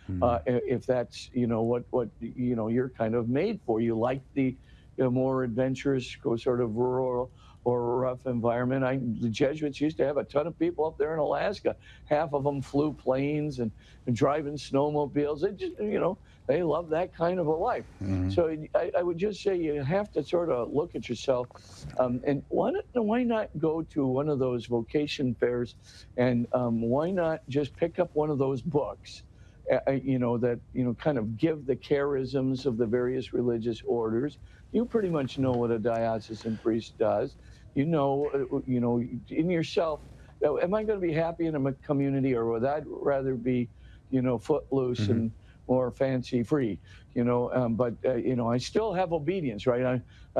if that's what you're kind of made for. You like the more adventurous, sort of rural or rough environment. The Jesuits used to have a ton of people up there in Alaska. Half of them flew planes and driving snowmobiles. They just, they love that kind of a life. So I would just say you have to sort of look at yourself, and why not go to one of those vocation fairs, and why not just pick up one of those books, that kind of give the charisms of the various religious orders. You pretty much know what a diocesan priest does. In yourself, am I going to be happy in a community, or would I rather be, footloose and more fancy free? But I still have obedience, right?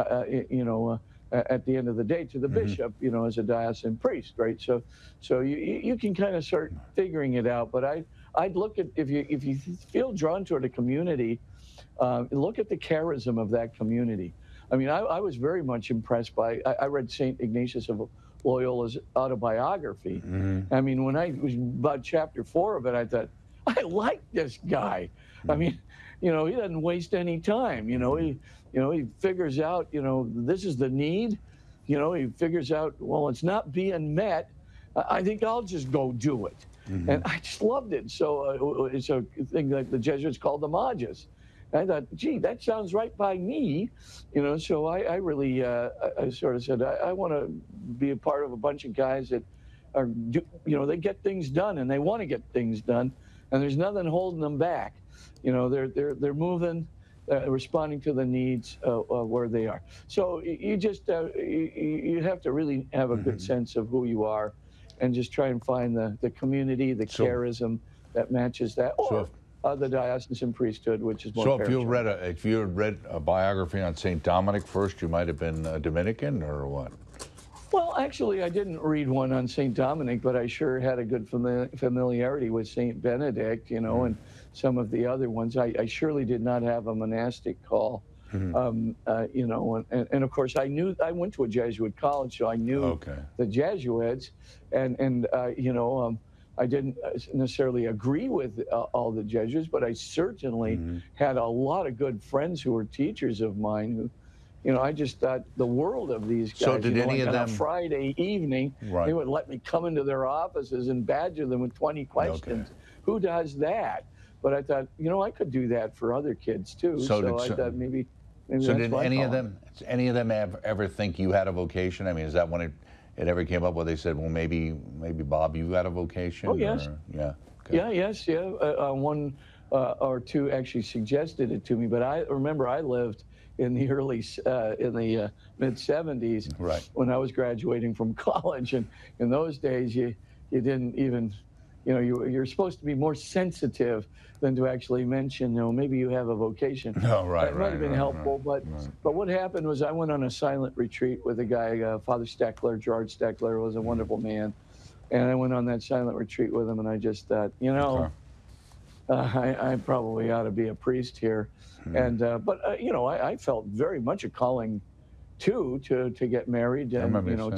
At the end of the day, to the bishop, as a diocesan priest, right? So you can kind of start figuring it out. But I'd look at, if you feel drawn toward a community, look at the charism of that community. I mean, I was very much impressed by, I read St. Ignatius of Loyola's autobiography. I mean, when I was about chapter 4 of it, I thought, I like this guy. I mean, he doesn't waste any time. He figures out, this is the need. He figures out, well, it's not being met. I think I'll just go do it. And I just loved it. So it's a thing like the Jesuits called the Magus. I thought, gee, that sounds right by me, So I really, I sort of said, I want to be a part of a bunch of guys that are, they get things done, and they want to get things done, and there's nothing holding them back. They're moving, responding to the needs where they are. So you just you have to really have a good sense of who you are, and just try and find the community, the charism that matches that. Or the diocesan priesthood, which is more. So if you had read a biography on St. Dominic first, you might have been a Dominican, or what? Well, actually, I didn't read one on St. Dominic, but I sure had a good familiarity with St. Benedict, and some of the other ones. I surely did not have a monastic call, and of course, I went to a Jesuit college, so I knew the Jesuits, and I didn't necessarily agree with all the Jesuits, but I certainly had a lot of good friends who were teachers of mine who, I just thought the world of these guys. So did any of them? On a Friday evening, they would let me come into their offices and badger them with 20 questions. Who does that? But I thought, I could do that for other kids too. So I thought maybe so did any of them ever think you had a vocation? I mean, is that when it ever came up where they said, well, maybe Bob, you got a vocation? Oh, yes. Or, one or two actually suggested it to me, but I remember I lived in the mid 70s, when I was graduating from college, and in those days you didn't even, you're supposed to be more sensitive than to actually mention, maybe you have a vocation. It might have been helpful, but what happened was I went on a silent retreat with a guy, Father Steckler. Gerard Steckler was a wonderful man, and I went on that silent retreat with him, and I just thought, I probably ought to be a priest here, and but I felt very much a calling to get married, and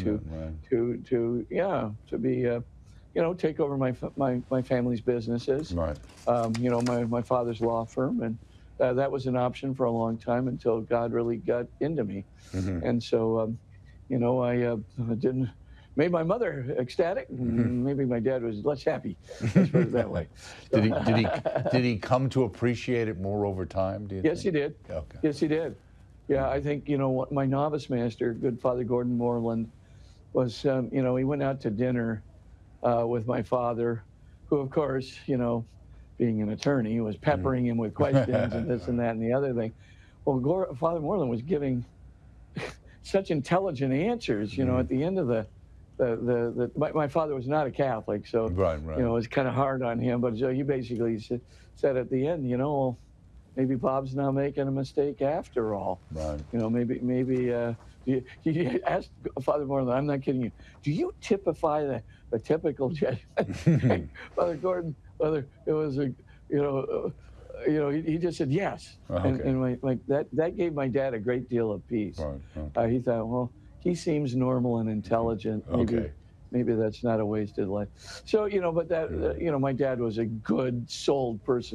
to be. Take over my family's businesses. My father's law firm, and that was an option for a long time until God really got into me, and so I didn't. Made my mother ecstatic. Maybe my dad was less happy. Let's put it that way. Did he come to appreciate it more over time? Do you think? He did. Okay. Yes, he did. Yeah, I think what my novice master, good Father Gordon Moreland, was. He went out to dinner with my father, who, of course, being an attorney, was peppering him with questions and this and that and the other thing. Well, Father Moreland was giving such intelligent answers. At the end of my father was not a Catholic, so it was kind of hard on him. But he basically said at the end, maybe Bob's not making a mistake after all. Maybe. He asked Father Moreland, I'm not kidding you, do you typify the typical Jesuit? Father Gordon, it was he just said yes, and that gave my dad a great deal of peace. He thought, well, he seems normal and intelligent. Maybe that's not a wasted life. So but that my dad was a good souled person.